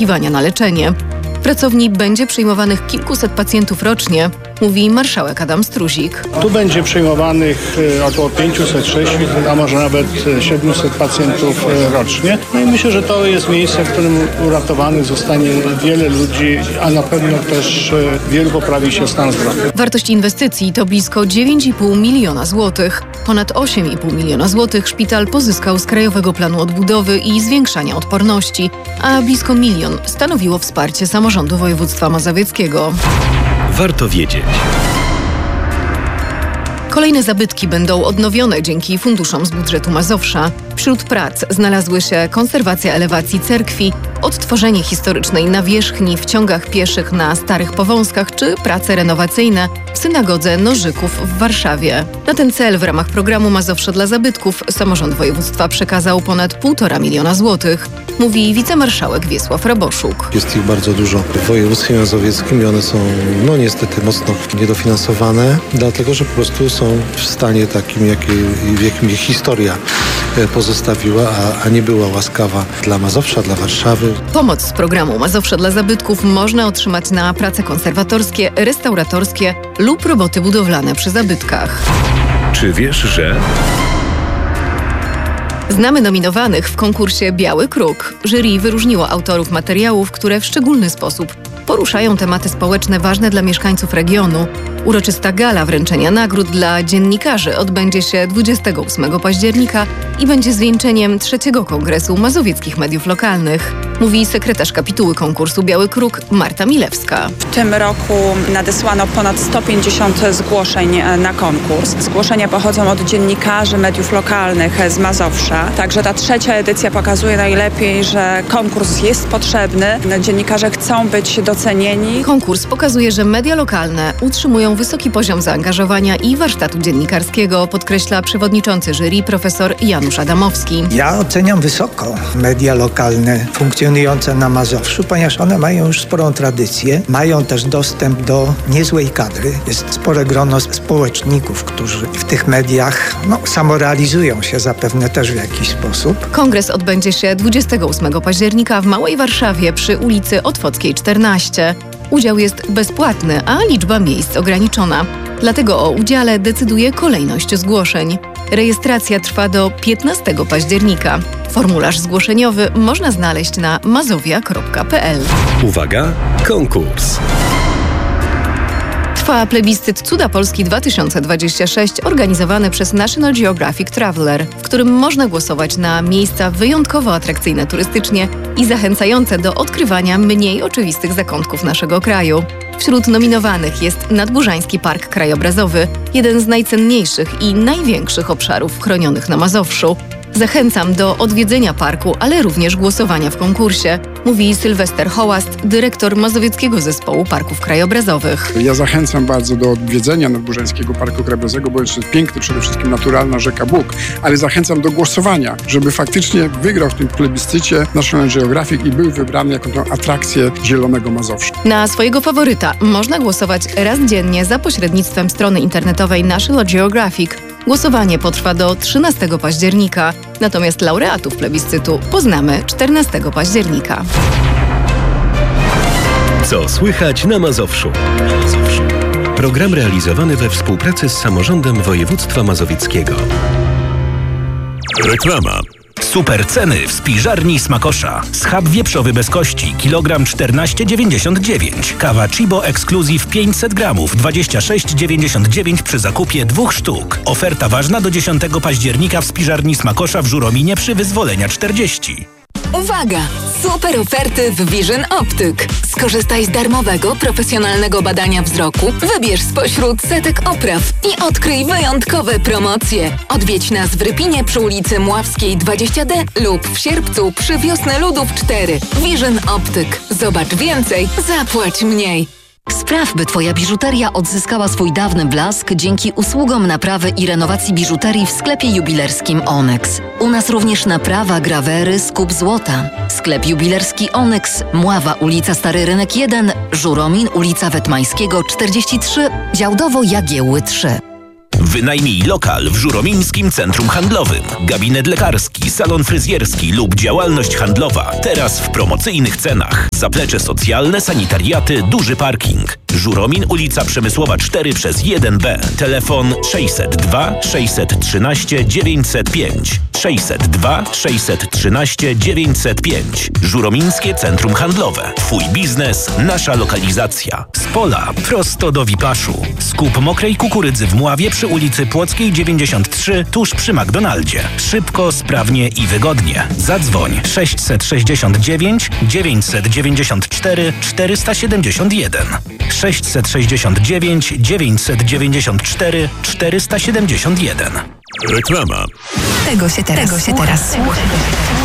oczekiwania na leczenie. W pracowni będzie przyjmowanych kilkuset pacjentów rocznie, mówi marszałek Adam Struzik. Tu będzie przyjmowanych około 500, 600, a może nawet 700 pacjentów rocznie. No i myślę, że to jest miejsce, w którym uratowanych zostanie wiele ludzi, a na pewno też wielu poprawi się stan zdrowia. Wartość inwestycji to blisko 9,5 miliona złotych. Ponad 8,5 miliona złotych szpital pozyskał z Krajowego Planu Odbudowy i Zwiększania Odporności, a blisko 1 milion stanowiło wsparcie samorządu województwa mazowieckiego. Warto wiedzieć. Kolejne zabytki będą odnowione dzięki funduszom z budżetu Mazowsza. Wśród prac znalazły się konserwacja elewacji cerkwi, odtworzenie historycznej nawierzchni w ciągach pieszych na starych powązkach czy prace renowacyjne w synagodze Nożyków w Warszawie. Na ten cel w ramach programu Mazowsze dla zabytków samorząd województwa przekazał ponad 1,5 miliona złotych, mówi wicemarszałek Wiesław Raboszuk. Jest ich bardzo dużo w województwie mazowieckim i one są niestety mocno niedofinansowane, dlatego że po prostu są w stanie takim, w jakim ich historia pozostawiła, a nie była łaskawa dla Mazowsza, dla Warszawy. Pomoc z programu Mazowsze dla zabytków można otrzymać na prace konserwatorskie, restauratorskie lub roboty budowlane przy zabytkach. Czy wiesz, że... Znamy nominowanych w konkursie Biały Kruk. Jury wyróżniło autorów materiałów, które w szczególny sposób poruszają tematy społeczne ważne dla mieszkańców regionu. Uroczysta gala wręczenia nagród dla dziennikarzy odbędzie się 28 października i będzie zwieńczeniem 3. Kongresu Mazowieckich Mediów Lokalnych, mówi sekretarz kapituły konkursu Biały Kruk Marta Milewska. W tym roku nadesłano ponad 150 zgłoszeń na konkurs. Zgłoszenia pochodzą od dziennikarzy mediów lokalnych z Mazowsza. Także ta 3. edycja pokazuje najlepiej, że konkurs jest potrzebny. Dziennikarze chcą być docenieni. Konkurs pokazuje, że media lokalne utrzymują wysoki poziom zaangażowania i warsztatu dziennikarskiego, podkreśla przewodniczący jury profesor Janusz Adamowski. Ja oceniam wysoko media lokalne funkcjonujące na Mazowszu, ponieważ one mają już sporą tradycję, mają też dostęp do niezłej kadry. Jest spore grono społeczników, którzy w tych mediach samorealizują się zapewne też w jakiś sposób. Kongres odbędzie się 28 października w Małej Warszawie przy ulicy Otwockiej 14. Udział jest bezpłatny, a liczba miejsc ograniczona. Dlatego o udziale decyduje kolejność zgłoszeń. Rejestracja trwa do 15 października. Formularz zgłoszeniowy można znaleźć na mazowia.pl. Uwaga, konkurs! Trwa plebiscyt Cuda Polski 2026 organizowany przez National Geographic Traveler, w którym można głosować na miejsca wyjątkowo atrakcyjne turystycznie i zachęcające do odkrywania mniej oczywistych zakątków naszego kraju. Wśród nominowanych jest Nadburzański Park Krajobrazowy, jeden z najcenniejszych i największych obszarów chronionych na Mazowszu. Zachęcam do odwiedzenia parku, ale również głosowania w konkursie, mówi Sylwester Hołast, dyrektor Mazowieckiego Zespołu Parków Krajobrazowych. Ja zachęcam bardzo do odwiedzenia Nadburzańskiego Parku Krajobrazowego, bo jest piękny, przede wszystkim naturalna rzeka Bóg, ale zachęcam do głosowania, żeby faktycznie wygrał w tym plebiscycie National Geographic i był wybrany jako tą atrakcję Zielonego Mazowsza. Na swojego faworyta można głosować raz dziennie za pośrednictwem strony internetowej National Geographic. Głosowanie potrwa do 13 października, natomiast laureatów plebiscytu poznamy 14 października. Co słychać na Mazowszu? Program realizowany we współpracy z samorządem województwa mazowieckiego. Reklama. Super ceny w spiżarni Smakosza. Schab wieprzowy bez kości, kilogram 14,99. Kawa Chibo Exclusive 500 gramów, 26,99 przy zakupie 2 sztuk. Oferta ważna do 10 października w spiżarni Smakosza w Żurominie przy Wyzwolenia 40. Uwaga! Super oferty w Vision Optyk. Skorzystaj z darmowego, profesjonalnego badania wzroku, wybierz spośród setek opraw i odkryj wyjątkowe promocje. Odwiedź nas w Rypinie przy ulicy Mławskiej 20D lub w Sierpcu przy Wiosny Ludów 4. Vision Optyk. Zobacz więcej, zapłać mniej. Spraw, by Twoja biżuteria odzyskała swój dawny blask dzięki usługom naprawy i renowacji biżuterii w sklepie jubilerskim Onyx. U nas również naprawa, grawery, skup złota. Sklep jubilerski Onyx, Mława, ulica Stary Rynek 1, Żuromin, ulica Wetmańskiego 43, Działdowo Jagiełły 3. Wynajmij lokal w Żuromińskim Centrum Handlowym. Gabinet lekarski, salon fryzjerski lub działalność handlowa. Teraz w promocyjnych cenach. Zaplecze socjalne, sanitariaty, duży parking. Żuromin, ulica Przemysłowa 4/1B. Telefon 602 613 905. 602 613 905. Żuromińskie Centrum Handlowe. Twój biznes, nasza lokalizacja. Z pola prosto do Wipaszu. Skup mokrej kukurydzy w Mławie przy ulicy Płockiej 93 tuż przy McDonaldzie. Szybko, sprawnie i wygodnie. Zadzwoń 669 994 471. 669 994 471. Reklama. Tego się teraz słucha.